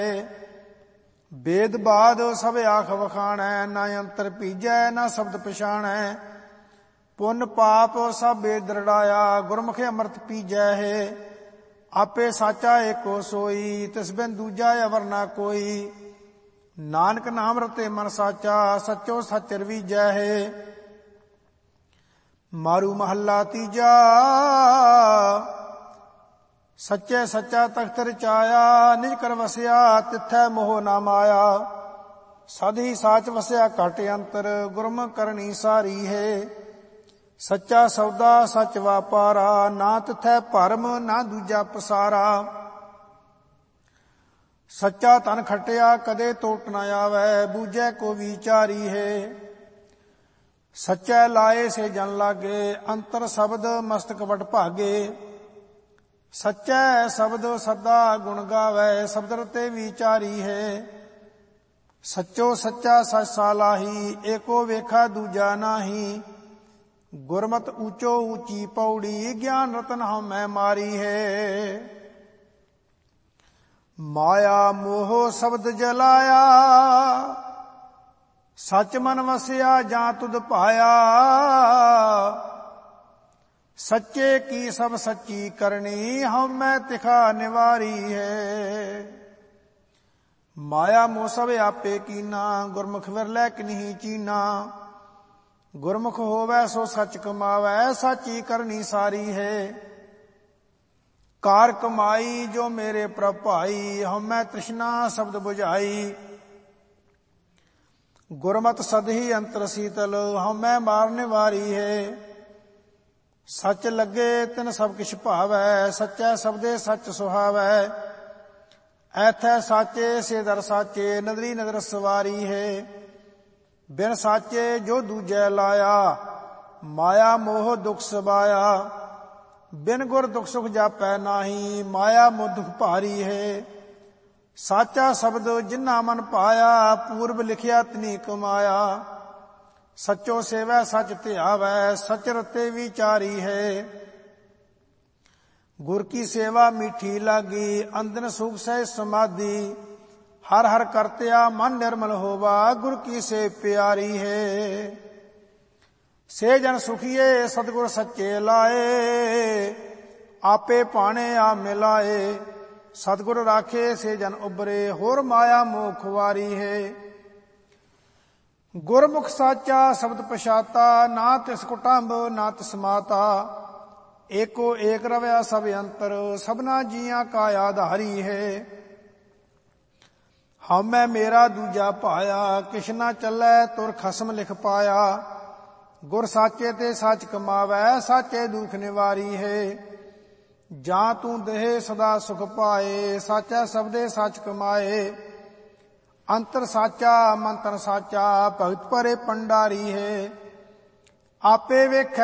बेद बाद सब आख वखाणै, ना अंतर पीजै ना शब्द पछाणै। पुन पाप सब बेद दृढ़ाया, गुरमुख अमृत पीजै है। आपे साचा एको सोई, तिस बिन दूजा अवर ना कोई। नानक नाम रते मन साचा, सचो सच रवीजै है। मारू महला तीजा, सच्चे सच्चा तख्त रचाया। निज कर वसिया तिथै मोह ना माया। सद ही साच वसिया घट अंतर, गुरमुख करनी सारी है। सच्चा सौदा सच वापारा, ना तिथै भरम ना दूजा पसारा। सच्चा तन खटिया कदे टोट न आवै, बूझै को विचारी है। सच्चै लाए से जन लागे, अंतर शब्द मस्तक वट भागे। सच्चै शब्द सदा गुण गावै, शब्द रते विचारी है। सच्चो सच्चा सच सालाही, एको वेखा दूजा नाही। गुरमत ऊंचो ऊंची पौड़ी, ज्ञान रतन हम मैं मारी है। माया मोह शब्द जलाया, सच मन वसिया जां तुध पाया। सच्चे की सब सच्ची करनी, हम मैं तिखा निवारी है। माया मोह सब आपे कीना, गुरमुख विरलै किन्ही चीना। गुरमुख होवै सो सच कमावै, साची करनी सारी है। कार कमाई जो मेरे प्रभ भाई, हम मैं तृष्णा शब्द बुझाई। गुरमत सद ही अंतर शीतल, हम मैं मारने वारी है। सच लगे तिन सब किछ भावै, सच्चै शब्दे सच सुहावै। ऐथै साचे से दर साचे, नदरी नदर सवारी है। बिन साचे जो दूजै लाया, माया मोह दुख सबाया। बिन गुर दुख सुख जापै नाही, माया मोह दुख भारी है। साचा शब्द जिन्ना मन पाया, पूर्व लिखिया तिनी कमाया। सच्चो सेवै सच ध्यावै, सच रते विचारी है। गुर की सेवा मीठी लागी, अंदन सुख सह समाधि। हर हर करतिया मन निर्मल होवा, गुर की से प्यारी है। से जन सुखिए सतगुर सच्चे लाए, आपे पाने आ मिलाए। सतगुर राखे से जन उबरे, होर माया मोह खुवारी है। गुरमुख साचा शब्द पछाता, ना तिस कुटुंब ना तिस माता। एको एक रवैया सब अंतर, सबना जियां का आधारी है। हम मैं मेरा दूजा पाया, किश ना चलै तुर खसम लिख पाया। गुर साचे ते सच कमावै, साचे दुख निवारी है। जां तू देह सदा सुख पाए, साचा शब्दे सच कमाए। अंतर साचा मंत्र साचा, भगत परे पंडारी है। आपे वेखै